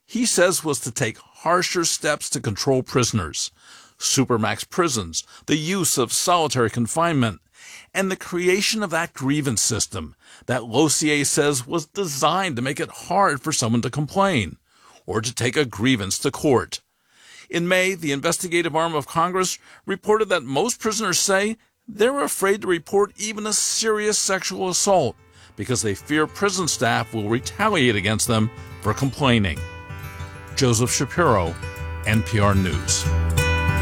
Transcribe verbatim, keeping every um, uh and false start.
he says was to take harsher steps to control prisoners, supermax prisons, the use of solitary confinement, and the creation of that grievance system that Lossier says was designed to make it hard for someone to complain or to take a grievance to court. In May, the investigative arm of Congress reported that most prisoners say they're afraid to report even a serious sexual assault because they fear prison staff will retaliate against them for complaining. Joseph Shapiro, N P R News.